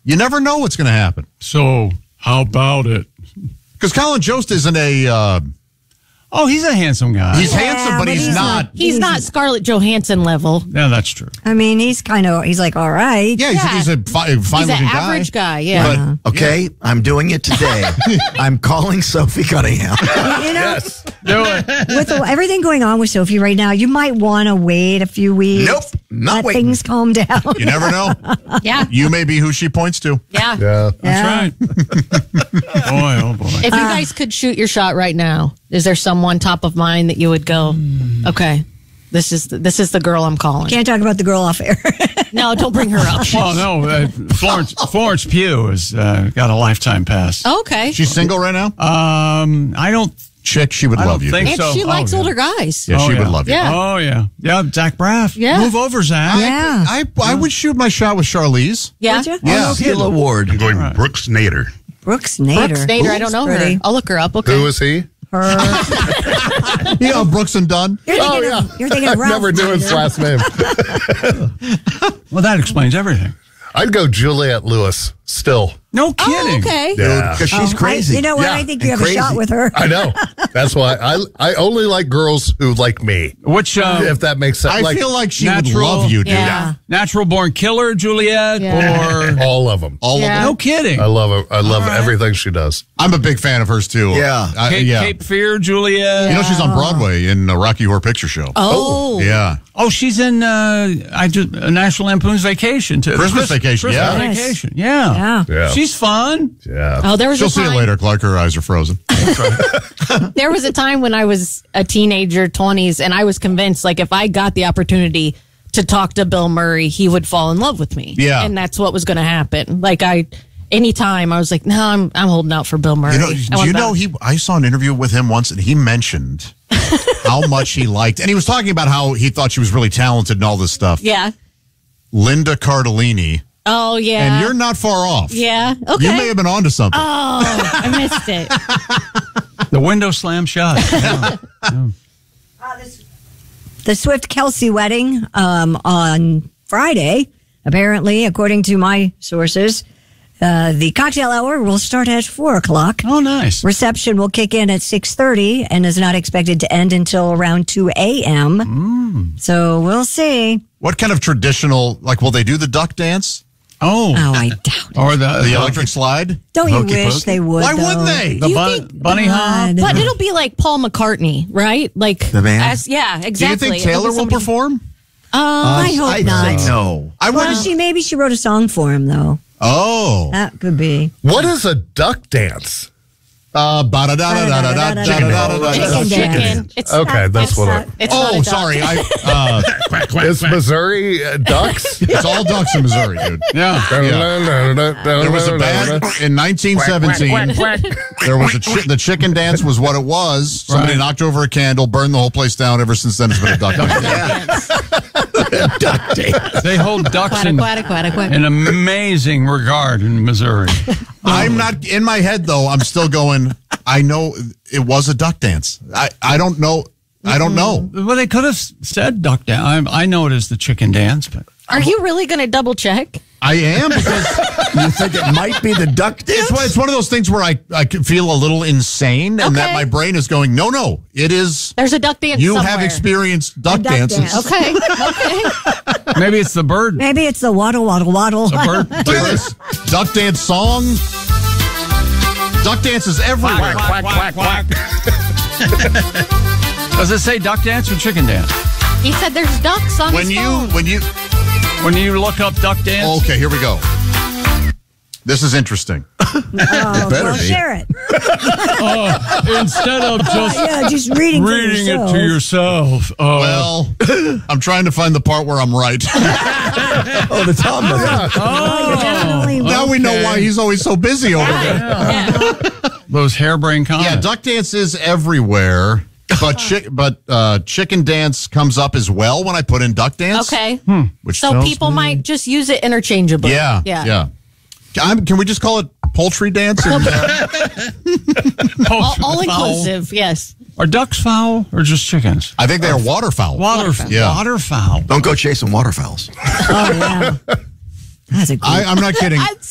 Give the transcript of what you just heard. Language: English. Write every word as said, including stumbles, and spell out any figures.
You never know what's going to happen. So, how about it? Because Colin Jost isn't a... Uh, oh, he's a handsome guy. He's Yeah, handsome, but, but he's, he's not... like- He's not Scarlett Johansson level. Yeah, that's true. I mean, he's kind of, he's like, all right. Yeah, he's, Yeah. he's a fi- He's fine-looking an guy. average guy, yeah. But, Okay, I'm doing it today. I'm calling Sophie Cunningham. You know, Do it. with the, everything going on with Sophie right now, you might want to wait a few weeks. Nope, not let waiting. things calm down. you never know. Yeah. You may be who she points to. Yeah. Yeah. Yeah. That's right. Boy, oh boy. If you guys could shoot your shot right now, is there someone top of mind that you would go, okay, this is the, this is the girl I'm calling? Can't talk about the girl off air. No, don't bring her up. Well, no, uh, Florence Florence Pugh has uh, got a lifetime pass. Okay. She's single right now? Um, I don't. Chick, she would I love don't you. think And so. she likes Oh, yeah. older guys. Yeah, Oh, she yeah. would love you. Yeah. Oh yeah, yeah. Zach Braff. Yeah. Move over, Zach. Yeah. I, I would shoot my shot with Charlize. Yeah. Would you? Yeah. Skill Award. I'm going Brooks Nader. Brooks Nader. Brooks Nader, I don't know Pretty. her. I'll look her up. Okay. Who is he? Her. Yeah, Brooks and Dunn. You're thinking, Oh, yeah. of, you're thinking of I Ralph. never knew his Nader. last name. Well, that explains everything. I'd go Juliette Lewis still. No Oh, kidding. okay. Yeah. Because she's Um, crazy. I, you know what? Yeah, I think you and have a shot crazy. with her. I know. That's why I I only like girls who like me. Which uh, If that makes sense. I feel like she would natural- love you, dude. Yeah. natural born killer, Juliet, Yeah. or all of them. All Yeah. of no them. kidding. I love her. I love everything she does. I'm a big fan of hers, too. Yeah. I- Cape, yeah. Cape Fear, Juliet. You know, she's on Broadway in the Rocky Horror Picture Show. Oh. Yeah. Oh, she's in uh, I just uh, National Lampoon's Vacation too. Christmas Vacation, Christmas yeah. Yes. Vacation, yeah. Yeah. Yeah. She's fun. Yeah. Oh, there was She'll a see time, it later, Clark. Her eyes are frozen. There was a time when I was a teenager, twenties, and I was convinced, like, if I got the opportunity to talk to Bill Murray, he would fall in love with me. Yeah. And that's what was going to happen. Like, I, anytime I was like, no, I'm, I'm holding out for Bill Murray. You know, I do want you know that. he? I saw an interview with him once, and he mentioned how much he liked, and he was talking about how he thought she was really talented and all this stuff. Yeah. Linda Cardellini, Oh, yeah. and you're not far off. Yeah. Okay. You may have been onto something. Oh, I missed it. The window slam shut. Yeah. The Swift Kelsey wedding um, on Friday, apparently, according to my sources, uh, the cocktail hour will start at four o'clock. Oh, nice. Reception will kick in at six thirty and is not expected to end until around two a.m. Mm. So we'll see. What kind of traditional? Like, will they do the duck dance? Oh, Oh, I doubt it. or the The electric slide? Don't you Hokey wish pokey? they would? Why though? wouldn't they? the You bun- think- bunny hop. God. But it'll be like Paul McCartney, right? Like The band? as- yeah, Do exactly. you think It'll be Taylor will somebody- perform? Uh, I hope I not. say no. I Well, wouldn't. she maybe she wrote a song for him though. Oh. That could be. What is a duck dance? Uh, ba-da-da-da-da-da-da-da-da-da-da. Chicken Chicken. dance. It's Okay, not, that's it's what not, I- it's not a Oh, duck. sorry. I, uh, Is Missouri uh, ducks? it's all ducks in Missouri, dude. Yeah. There was a band in nineteen seventeen. There was a chi- the chicken dance was what it was. Somebody Right. knocked over a candle, burned the whole place down. Ever since then, it's been a duck dance. Duck dance. They hold ducks Quack, in, quack, quack, quack. in amazing regard in Missouri. I'm not in my head though. I'm still going. I know it was a duck dance. I, I don't know. I don't know. Well, they could have said duck dance. I, I know it is the chicken dance, but Are you really going to double check? I am because You think it might be the duck dance? it's one, it's one of those things where I, I can feel a little insane and that Okay. my brain is going, no, no, it is. There's a duck dance You somewhere. have experienced duck, duck dances. dance. Okay. Okay. maybe it's the bird. Maybe it's the waddle waddle waddle. The bird. Look at this. Duck dance song. Duck dance is everywhere. Quack, quack, quack, quack. Does it say duck dance or chicken dance? He said there's ducks on When his you, phone. when you, When you look up duck dance? okay, here we go. This is interesting. Oh, well, share it. Instead of just Yeah, just reading, for reading it yourself. to yourself. Uh, Well, I'm trying to find the part where I'm right. Oh, the Tom does it. Definitely. Now we know Okay. why he's always so busy over there. those harebrained comments. Yeah, duck dance is everywhere, but chi- but uh, chicken dance comes up as well when I put in duck dance. Okay. Which So tells people me- might just use it interchangeably. Yeah, Yeah. yeah. I'm, can we just call it poultry dance? And, uh, All, all Fowl. inclusive. Yes. Are ducks fowl or just chickens? I think they are waterfowl. Waterfowl. Yeah. Waterfowl. Don't go chasing waterfowls. Oh, yeah. That's a good I, I'm not kidding.